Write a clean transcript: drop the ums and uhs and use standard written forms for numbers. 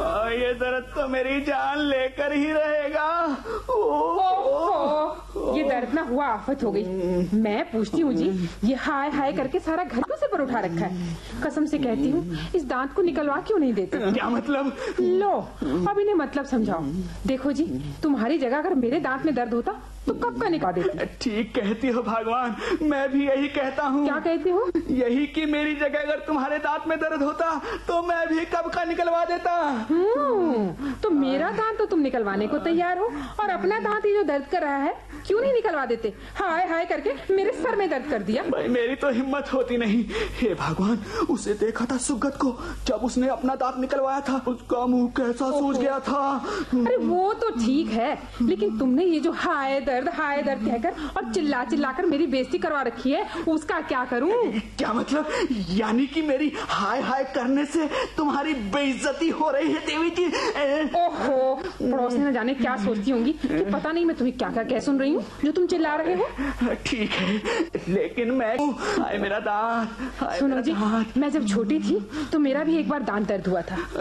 ये दर्द तो मेरी जान लेकर ही रहेगा। ये दर्द ना हुआ आफत हो गई। मैं पूछती हूँ जी, ये हाय हाय करके सारा घर को सिर पर उठा रखा है। कसम से कहती हूँ, इस दांत को निकलवा क्यों नहीं देते? क्या मतलब? लो अब इन्हें मतलब समझाओ। देखो जी, तुम्हारी जगह अगर मेरे दांत में दर्द होता तो कब का निकाल देती। ठीक कहती हो भगवान, मैं भी यही कहता हूँ। क्या कहती हो? यही कि मेरी जगह अगर तुम्हारे दांत में दर्द होता तो मैं भी कब का निकलवा देता। तो मेरा दांत तो तुम निकलवाने को तैयार हो, और अपना दांत ही जो दर्द कर रहा है क्यों नहीं निकलवा देते? हाय हाय करके मेरे सर में दर्द कर दिया। भाई मेरी तो हिम्मत होती नहीं। हे भगवान, उसे देखा था सुगत को जब उसने अपना दांत निकलवाया था, उसका मुंह कैसा सूज गया था। अरे वो तो ठीक है, लेकिन तुमने ये जो हाय दर्द कहकर और चिल्ला चिल्ला कर मेरी बेइज्जती करवा रखी है, उसका क्या करूं? क्या मतलब? यानी कि मेरी हाय हाय करने से तुम्हारी बेइज्जती हो रही है देवी जी? ओहो, पड़ोसी न जाने क्या सोचती होंगी कि पता नहीं मैं तुम्हें क्या क्या कह सुन रही हूँ जो तुम चिल्ला रहे हो। ठीक है, लेकिन मैं हाय मेरा दांत। सुनो जी, मैं जब छोटी थी तो मेरा भी एक बार दांत दर्द हुआ था।